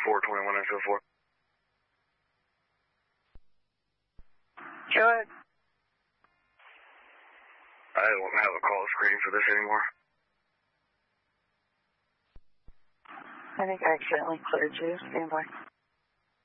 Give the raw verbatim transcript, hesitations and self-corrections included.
four twenty-one nine seven four. Go ahead. I don't have a call screen for this anymore. I think I accidentally cleared you. Stand by.